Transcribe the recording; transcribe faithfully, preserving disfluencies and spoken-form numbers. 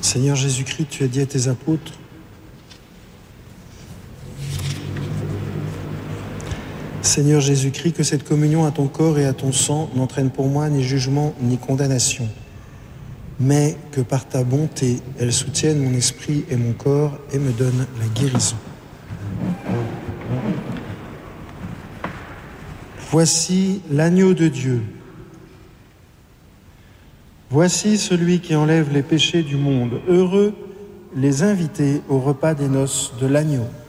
Seigneur Jésus-Christ, tu as dit à tes apôtres, Seigneur Jésus-Christ, que cette communion à ton corps et à ton sang n'entraîne pour moi ni jugement ni condamnation, mais que par ta bonté, elle soutienne mon esprit et mon corps et me donne la guérison. Voici l'agneau de Dieu. Voici celui qui enlève les péchés du monde. Heureux les invités au repas des noces de l'agneau.